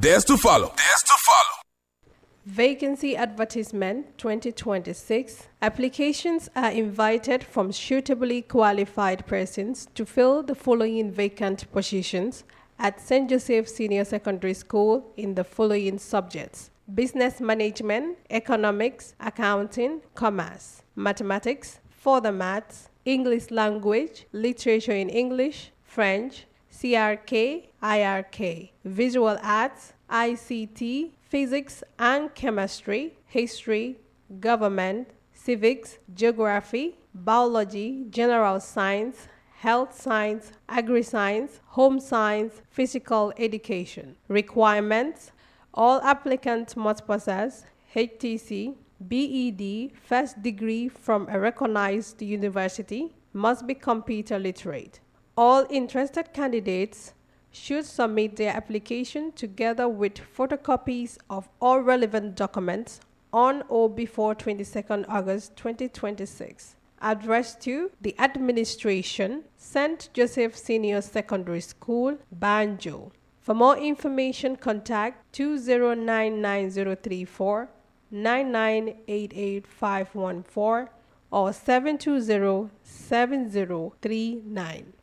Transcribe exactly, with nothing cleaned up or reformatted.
Dares to follow. Dares to follow. Vacancy Advertisement twenty twenty-six. Applications are invited from suitably qualified persons to fill the following vacant positions at Saint Joseph Senior Secondary School in the following subjects: business management, economics, accounting, commerce, mathematics, further maths, English language, literature in English, French, C R K, I R K, visual arts, I C T, physics and chemistry, history, government, civics, geography, biology, general science, health science, agri-science, home science, physical education. Requirements: all applicants must possess H T C, B E D, first degree from a recognized university, must be computer literate. All interested candidates should submit their application together with photocopies of all relevant documents on or before twenty-second August twenty twenty-six. Addressed to the Administration, Saint Joseph Senior Secondary School, Banjo. For more information, contact two zero nine nine zero three four nine nine eight eight five one four or seven two zero seven zero three nine.